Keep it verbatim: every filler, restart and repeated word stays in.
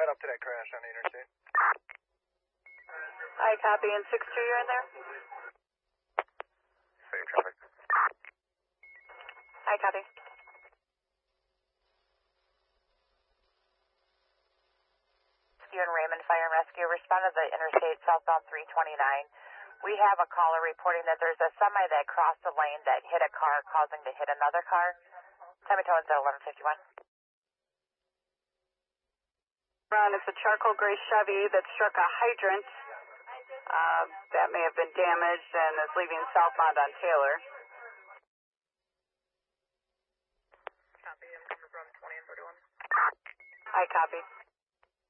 led up to that crash on the interstate. I copy, and six two, you're in there? Same traffic. I copy. Rescue and Raymond Fire and Rescue responded to the interstate southbound three twenty-nine. We have a caller reporting that there's a semi that crossed the lane that hit a car, causing to hit another car. Tommy Tones at eleven fifty-one. Ron, it's a charcoal gray Chevy that struck a hydrant. Uh, that may have been damaged and is leaving southbound on Taylor. Copy, I'm coming from twenty and thirty-one. I copy.